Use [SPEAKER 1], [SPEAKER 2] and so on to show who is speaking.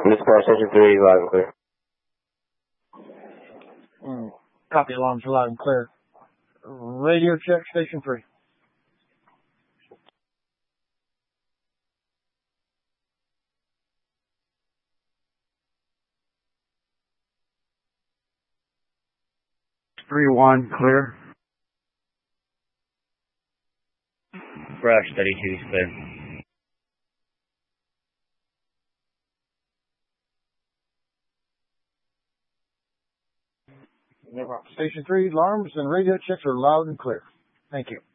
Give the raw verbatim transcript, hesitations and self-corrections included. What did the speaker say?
[SPEAKER 1] This car station three, loud and clear.
[SPEAKER 2] Mm, copy, alarms are loud and clear. Radio check, station three.
[SPEAKER 3] three one, clear.
[SPEAKER 4] Brush, thirty-two, clear.
[SPEAKER 2] No problem. Station three, alarms and radio checks are loud and clear. Thank you.